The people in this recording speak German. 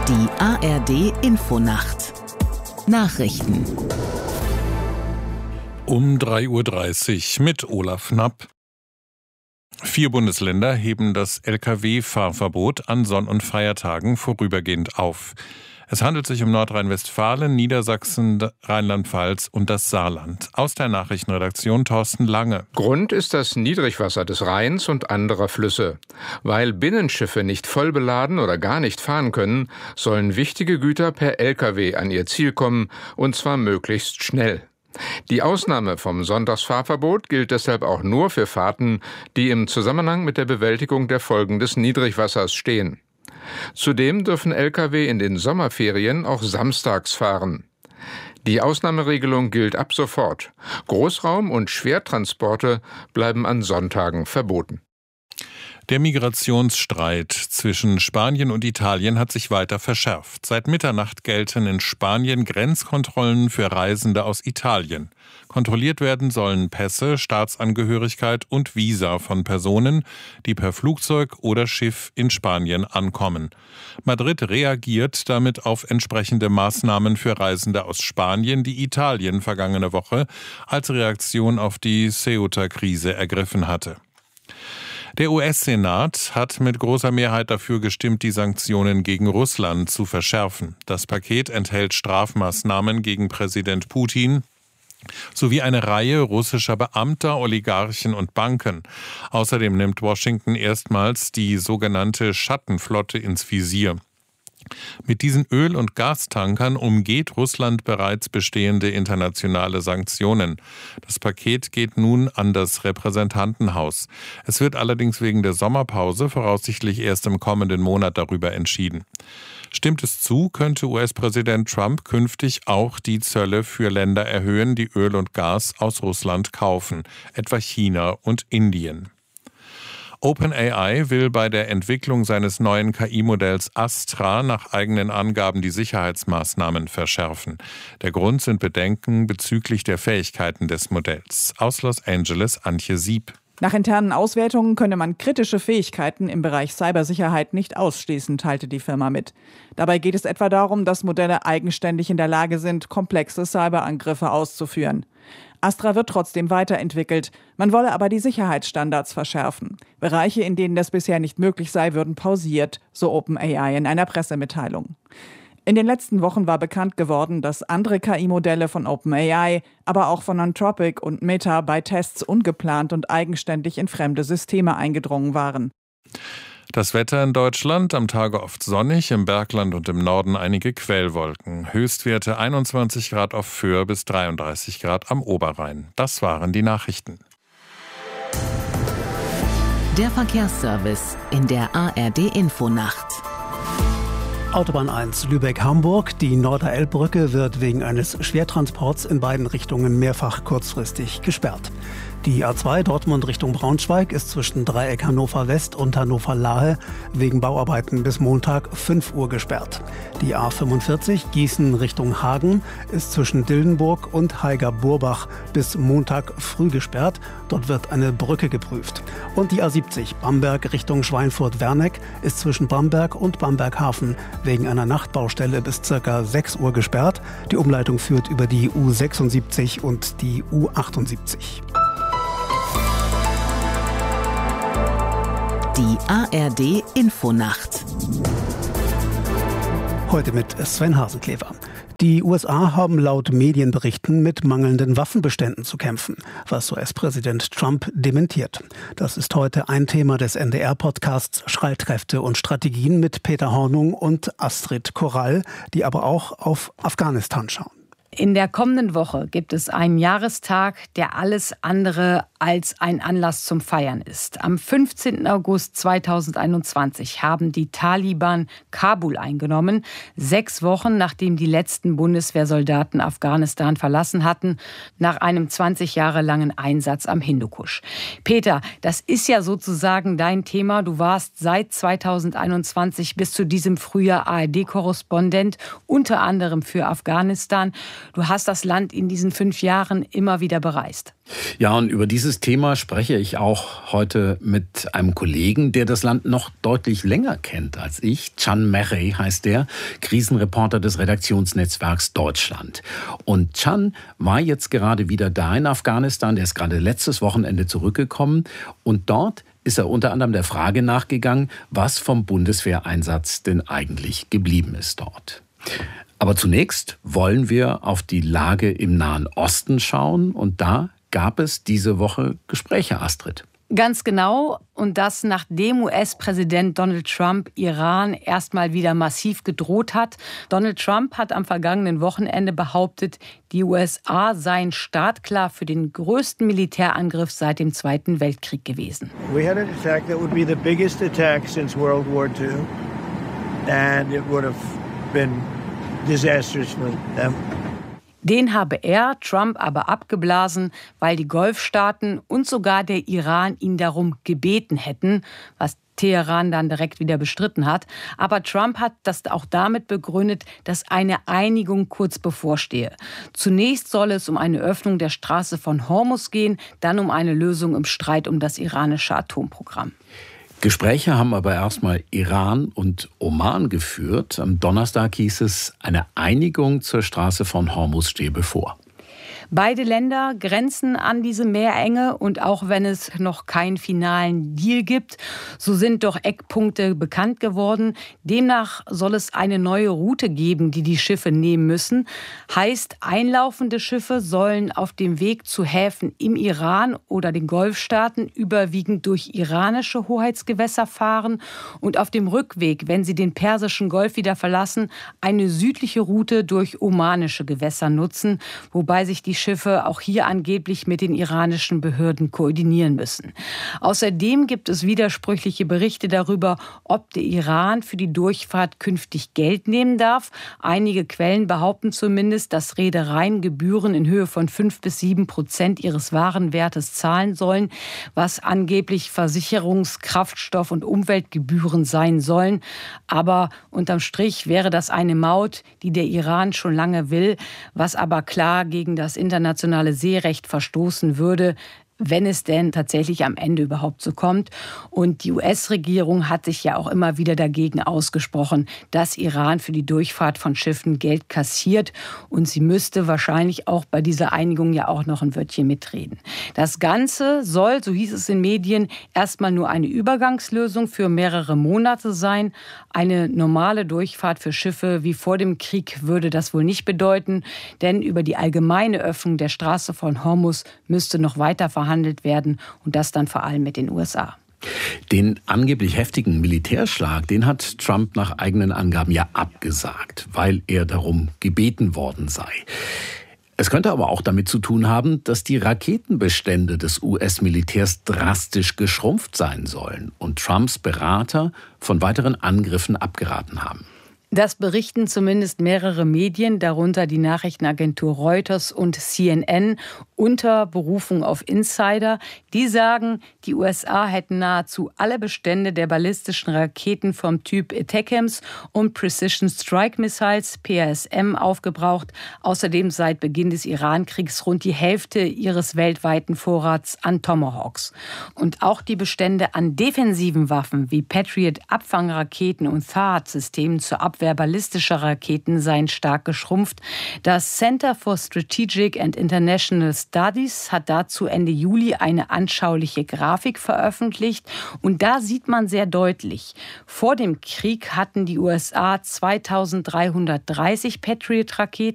Die ARD-Infonacht. Nachrichten. Um 3:30 Uhr mit Olaf Knapp. 4 Bundesländer heben das Lkw-Fahrverbot an Sonn- und Feiertagen vorübergehend auf. Es handelt sich um Nordrhein-Westfalen, Niedersachsen, Rheinland-Pfalz und das Saarland. Aus der Nachrichtenredaktion Thorsten Lange. Grund ist das Niedrigwasser des Rheins und anderer Flüsse. Weil Binnenschiffe nicht voll beladen oder gar nicht fahren können, sollen wichtige Güter per Lkw an ihr Ziel kommen, und zwar möglichst schnell. Die Ausnahme vom Sonntagsfahrverbot gilt deshalb auch nur für Fahrten, die im Zusammenhang mit der Bewältigung der Folgen des Niedrigwassers stehen. Zudem dürfen Lkw in den Sommerferien auch samstags fahren. Die Ausnahmeregelung gilt ab sofort. Großraum- und Schwertransporte bleiben an Sonntagen verboten. Der Migrationsstreit zwischen Spanien und Italien hat sich weiter verschärft. Seit Mitternacht gelten in Spanien Grenzkontrollen für Reisende aus Italien. Kontrolliert werden sollen Pässe, Staatsangehörigkeit und Visa von Personen, die per Flugzeug oder Schiff in Spanien ankommen. Madrid reagiert damit auf entsprechende Maßnahmen für Reisende aus Spanien, die Italien vergangene Woche als Reaktion auf die Ceuta-Krise ergriffen hatte. Der US-Senat hat mit großer Mehrheit dafür gestimmt, die Sanktionen gegen Russland zu verschärfen. Das Paket enthält Strafmaßnahmen gegen Präsident Putin sowie eine Reihe russischer Beamter, Oligarchen und Banken. Außerdem nimmt Washington erstmals die sogenannte Schattenflotte ins Visier. Mit diesen Öl- und Gastankern umgeht Russland bereits bestehende internationale Sanktionen. Das Paket geht nun an das Repräsentantenhaus. Es wird allerdings wegen der Sommerpause voraussichtlich erst im kommenden Monat darüber entschieden. Stimmt es zu, könnte US-Präsident Trump künftig auch die Zölle für Länder erhöhen, die Öl und Gas aus Russland kaufen, etwa China und Indien. OpenAI will bei der Entwicklung seines neuen KI-Modells Astra nach eigenen Angaben die Sicherheitsmaßnahmen verschärfen. Der Grund sind Bedenken bezüglich der Fähigkeiten des Modells. Aus Los Angeles Antje Sieb. Nach internen Auswertungen könne man kritische Fähigkeiten im Bereich Cybersicherheit nicht ausschließen, teilte die Firma mit. Dabei geht es etwa darum, dass Modelle eigenständig in der Lage sind, komplexe Cyberangriffe auszuführen. Astra wird trotzdem weiterentwickelt. Man wolle aber die Sicherheitsstandards verschärfen. Bereiche, in denen das bisher nicht möglich sei, würden pausiert, so OpenAI in einer Pressemitteilung. In den letzten Wochen war bekannt geworden, dass andere KI-Modelle von OpenAI, aber auch von Anthropic und Meta bei Tests ungeplant und eigenständig in fremde Systeme eingedrungen waren. Das Wetter in Deutschland, am Tage oft sonnig, im Bergland und im Norden einige Quellwolken. Höchstwerte 21 Grad auf Föhr bis 33 Grad am Oberrhein. Das waren die Nachrichten. Der Verkehrsservice in der ARD-Infonacht. Autobahn 1 Lübeck-Hamburg. Die Norderelbbrücke wird wegen eines Schwertransports in beiden Richtungen mehrfach kurzfristig gesperrt. Die A2 Dortmund Richtung Braunschweig ist zwischen Dreieck Hannover West und Hannover Lahe wegen Bauarbeiten bis Montag 5 Uhr gesperrt. Die A45 Gießen Richtung Hagen ist zwischen Dillenburg und Haiger-Burbach bis Montag früh gesperrt. Dort wird eine Brücke geprüft. Und die A70 Bamberg Richtung Schweinfurt-Werneck ist zwischen Bamberg und Bamberg-Hafen wegen einer Nachtbaustelle bis ca. 6 Uhr gesperrt. Die Umleitung führt über die U76 und die U78. Die ARD-Infonacht. Heute mit Sven Hasenklever. Die USA haben laut Medienberichten mit mangelnden Waffenbeständen zu kämpfen, was US-Präsident Trump dementiert. Das ist heute ein Thema des NDR-Podcasts Streitkräfte und Strategien mit Peter Hornung und Astrid Korall, die aber auch auf Afghanistan schauen. In der kommenden Woche gibt es einen Jahrestag, der alles andere als ein Anlass zum Feiern ist. Am 15. August 2021 haben die Taliban Kabul eingenommen, 6 Wochen nachdem die letzten Bundeswehrsoldaten Afghanistan verlassen hatten, nach einem 20 Jahre langen Einsatz am Hindukusch. Peter, das ist ja sozusagen dein Thema. Du warst seit 2021 bis zu diesem Frühjahr ARD-Korrespondent, unter anderem für Afghanistan. Du hast das Land in diesen 5 Jahren immer wieder bereist. Ja, und über dieses Thema spreche ich auch heute mit einem Kollegen, der das Land noch deutlich länger kennt als ich. Can Murray heißt der, Krisenreporter des Redaktionsnetzwerks Deutschland. Und Can war jetzt gerade wieder da in Afghanistan. Der ist gerade letztes Wochenende zurückgekommen. Und dort ist er unter anderem der Frage nachgegangen, was vom Bundeswehreinsatz denn eigentlich geblieben ist dort. Aber zunächst wollen wir auf die Lage im Nahen Osten schauen. Und da gab es diese Woche Gespräche, Astrid. Ganz genau. Und das nachdem US-Präsident Donald Trump Iran erstmal wieder massiv gedroht hat. Donald Trump hat am vergangenen Wochenende behauptet, die USA seien startklar für den größten Militärangriff seit dem Zweiten Weltkrieg gewesen. We had an attack that would be the biggest attack since World War II. And it would have been disastrous for them. Den habe er, Trump, aber abgeblasen, weil die Golfstaaten und sogar der Iran ihn darum gebeten hätten, was Teheran dann direkt wieder bestritten hat. Aber Trump hat das auch damit begründet, dass eine Einigung kurz bevorstehe. Zunächst soll es um eine Öffnung der Straße von Hormuz gehen, dann um eine Lösung im Streit um das iranische Atomprogramm. Gespräche haben aber erstmal Iran und Oman geführt. Am Donnerstag hieß es, eine Einigung zur Straße von Hormuz stehe bevor. Beide Länder grenzen an diese Meerenge und auch wenn es noch keinen finalen Deal gibt, so sind doch Eckpunkte bekannt geworden. Demnach soll es eine neue Route geben, die die Schiffe nehmen müssen. Heißt, einlaufende Schiffe sollen auf dem Weg zu Häfen im Iran oder den Golfstaaten überwiegend durch iranische Hoheitsgewässer fahren und auf dem Rückweg, wenn sie den Persischen Golf wieder verlassen, eine südliche Route durch omanische Gewässer nutzen, wobei sich die Schiffe auch hier angeblich mit den iranischen Behörden koordinieren müssen. Außerdem gibt es widersprüchliche Berichte darüber, ob der Iran für die Durchfahrt künftig Geld nehmen darf. Einige Quellen behaupten zumindest, dass Reedereien Gebühren in Höhe von 5-7% ihres Warenwertes zahlen sollen, was angeblich Versicherungs-, Kraftstoff- und Umweltgebühren sein sollen. Aber unterm Strich wäre das eine Maut, die der Iran schon lange will, was aber klar gegen das internationale Seerecht verstoßen würde, wenn es denn tatsächlich am Ende überhaupt so kommt. Und die US-Regierung hat sich ja auch immer wieder dagegen ausgesprochen, dass Iran für die Durchfahrt von Schiffen Geld kassiert. Und sie müsste wahrscheinlich auch bei dieser Einigung ja auch noch ein Wörtchen mitreden. Das Ganze soll, so hieß es in Medien, erstmal nur eine Übergangslösung für mehrere Monate sein. Eine normale Durchfahrt für Schiffe wie vor dem Krieg würde das wohl nicht bedeuten, denn über die allgemeine Öffnung der Straße von Hormuz müsste noch weiter verhandelt werden und das dann vor allem mit den USA. Den angeblich heftigen Militärschlag, den hat Trump nach eigenen Angaben ja abgesagt, weil er darum gebeten worden sei. Es könnte aber auch damit zu tun haben, dass die Raketenbestände des US-Militärs drastisch geschrumpft sein sollen und Trumps Berater von weiteren Angriffen abgeraten haben. Das berichten zumindest mehrere Medien, darunter die Nachrichtenagentur Reuters und CNN, unter Berufung auf Insider. Die sagen, die USA hätten nahezu alle Bestände der ballistischen Raketen vom Typ ATACMS und Precision Strike Missiles, PASM, aufgebraucht. Außerdem seit Beginn des Iran-Kriegs rund die Hälfte ihres weltweiten Vorrats an Tomahawks. Und auch die Bestände an defensiven Waffen wie Patriot-Abfangraketen und THAAD-Systemen zur Abwehr ballistischer Raketen seien stark geschrumpft. Das Center for Strategic and International Studies hat dazu Ende Juli eine anschauliche Grafik veröffentlicht. Und da sieht man sehr deutlich, vor dem Krieg hatten die USA 2330 Patriot-Raketen.